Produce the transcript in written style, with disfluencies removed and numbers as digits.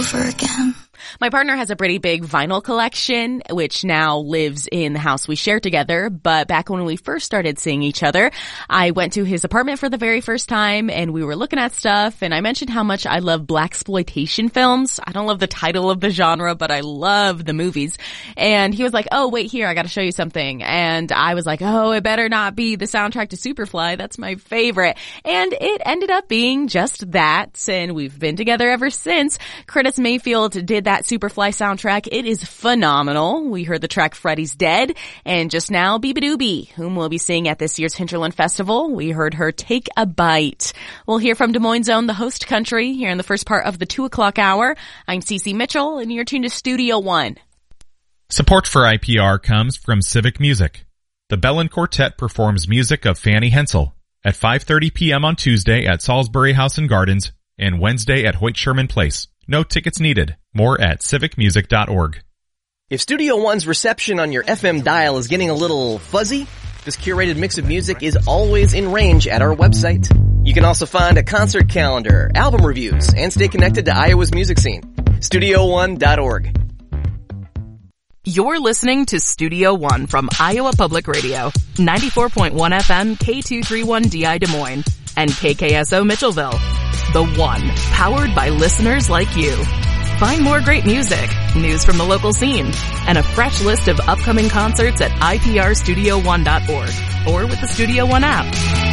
over again. My partner has a pretty big vinyl collection, which now lives in the house we share together. But back when we first started seeing each other, I went to his apartment for the very first time and we were looking at stuff, and I mentioned how much I love blaxploitation films. I don't love the title of the genre, but I love the movies. And he was like, oh, wait, here, I gotta show you something. And I was like, oh, it better not be the soundtrack to Superfly. That's my favorite. And it ended up being just that, and we've been together ever since. Curtis Mayfield did that Superfly soundtrack. It is phenomenal. We heard the track Freddy's Dead, and just now Beabadoobee, whom we'll be seeing at this year's Hinterland Festival. We heard her Take a Bite. We'll hear from Des Moines' own The Host Country here in the first part of the 2 o'clock hour. I'm Cece Mitchell, and you're tuned to Studio One. Support for IPR comes from Civic Music. The Bellin Quartet performs music of Fanny Hensel at 5:30 p.m. on Tuesday at Salisbury House and Gardens and Wednesday at Hoyt Sherman Place. No tickets needed. More at civicmusic.org. If Studio One's reception on your FM dial is getting a little fuzzy, this curated mix of music is always in range at our website. You can also find a concert calendar, album reviews, and stay connected to Iowa's music scene. StudioOne.org. You're listening to Studio One from Iowa Public Radio, 94.1 FM, K231DI Des Moines, and KKSO Mitchellville. The One, powered by listeners like you. Find more great music, news from the local scene, and a fresh list of upcoming concerts at iprstudio1.org or with the Studio One app.